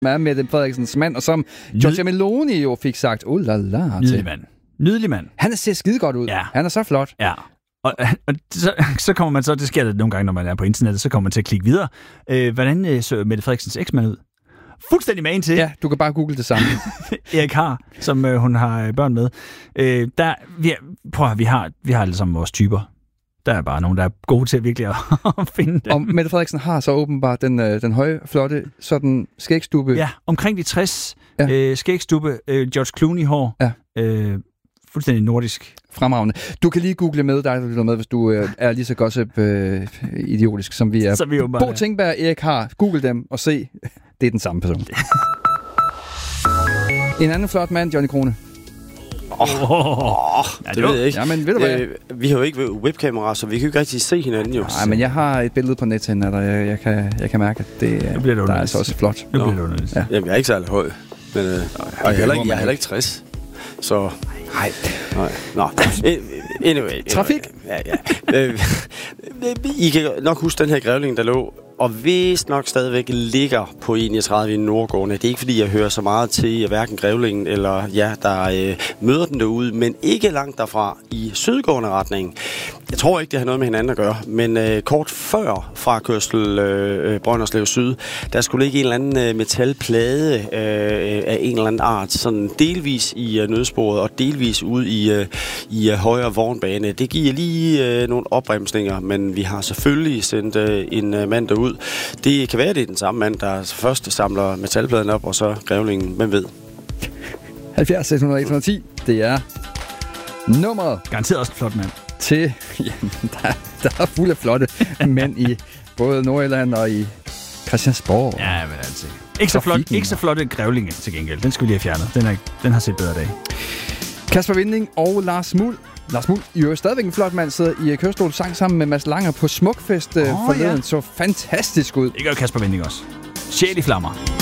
er Mette Frederiksens mand, og som Giorgia Meloni jo fik sagt, la la til. Nydelig mand. Han ser skide godt ud. Ja. Han er så flot. Ja. Og så kommer man så, det sker det nogle gange, når man er på internettet, så kommer man til at klikke videre. Hvordan så Mette Frederiksens eksmand ud? Fuldstændig magen til. Ja, du kan bare google det samme. Erik Haar, som hun har børn med. Vi har alle sammen vores typer. Der er bare nogen, der er gode til virkelig at finde dem. Og Mette Frederiksen har så åbenbart den høje, flotte, sådan skægstube. Ja, omkring de 60 skægstube, George Clooney-hår. Ja. Fuldstændig nordisk. Fremragende. Du kan lige google med dig, hvis du er lige så gossip-idiotisk, som vi er. Så vi Bo Tingberg, Erik Haar. Google dem og se. Det er den samme person. En anden flot mand, Johnny Krone. Det ved jeg ikke. Ja, men ved du hvad? Vi har jo ikke webkamera, så vi kan jo ikke rigtig se hinanden jo. Nej, men jeg har et billede på nettet, og jeg kan mærke, at det der er altså også flot. Nu bliver det underligt. Ja. Jamen, jeg er ikke særlig høj, men jeg er heller ikke 60. Så... Nej. Nå. Anyway. Trafik? Ja. I kan nok huske den her grævling, der lå, og vist nok stadigvæk ligger på 31 i Nordgården. Det er ikke, fordi jeg hører så meget til hverken grævlingen eller der møder den derude, men ikke langt derfra i sydgående retning. Jeg tror ikke, det har noget med hinanden at gøre, men kort før frakørsel Brønderslev Syd, der skulle ligge en eller anden metalplade af en eller anden art, sådan delvis i nødsporet og delvis ude i højre vognbane. Det giver lige nogle opbremsninger, men vi har selvfølgelig sendt en mand derud. Det kan være, det er den samme mand, der først samler metalpladen op, og så grævlingen. Hvem ved? 70 600 110, det er nummeret. Garanteret også en flot mand. Til, jamen, der er fuld af flotte mænd i både Nordjylland og i Christiansborg. Ja, men altså. Ikke så flotte grævlinge til gengæld. Den skulle vi lige have fjernet. Den har set bedre dag. Kasper Winding og Lars Muhl. Lars Muhl, jo stadigvæk en flot mand, sidder i kørestol, sang sammen med Mads Langer på Smukfest forleden. Så fantastisk ud. Det gør Kasper Winding også. Sjæl i flammer.